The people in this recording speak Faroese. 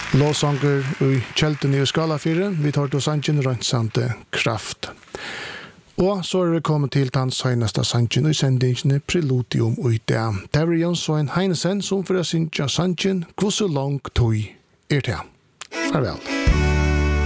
Låsanger i Kjelten i Skalafire. Vi tar til sangen Rønsante kraft. Og så vi kommet til den seneste sangen i sendingene Preludium og det. Der er Jonsson Heinesen som for å synge sangen Hvor så langt tog det. Farvel.